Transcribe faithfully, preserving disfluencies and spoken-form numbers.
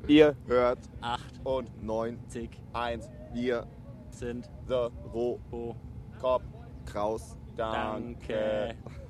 Ihr hört acht und neunzig eins. Wir sind The Ro Bo. Cop Kraus. Danke. Danke.